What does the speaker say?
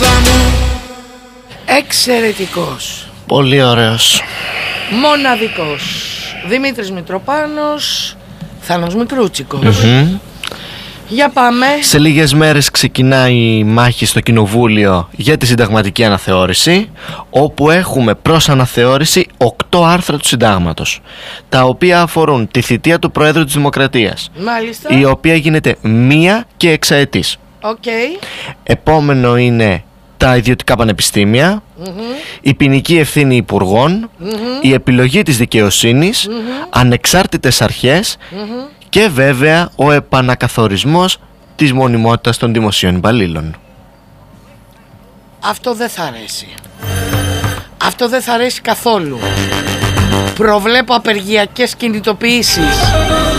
μου. Εξαιρετικός. Πολύ ωραίος. Μοναδικός. Δημήτρης Μητροπάνος, Θάνος Μικρούτσικος. Για πάμε. Σε λίγες μέρες ξεκινάει η μάχη στο Κοινοβούλιο για τη συνταγματική αναθεώρηση, όπου έχουμε προς αναθεώρηση 8 άρθρα του συντάγματος, τα οποία αφορούν τη θητεία του Προέδρου της Δημοκρατίας. Μάλιστα. Η οποία γίνεται 1 και εξαετής. Επόμενο είναι τα ιδιωτικά πανεπιστήμια, η ποινική ευθύνη υπουργών, η επιλογή της δικαιοσύνης, ανεξάρτητες αρχές και βέβαια ο επανακαθορισμός της μονιμότητας των δημοσίων υπαλλήλων. Αυτό δεν θα αρέσει. Αυτό δεν θα αρέσει καθόλου. Προβλέπω απεργιακές κινητοποιήσεις.